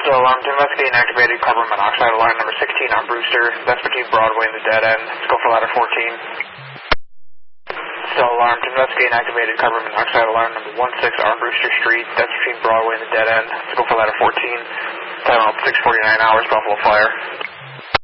Still alarm to investigate and activated carbon monoxide alarm number 16 on Brewster. That's between Broadway and the dead end. Let's go for ladder 14. Still alarm to investigate and activated carbon monoxide alarm number 16 on Brewster Street. That's between Broadway and the dead end. Let's go for ladder 14. Time up 6:49 hours, Buffalo Fire.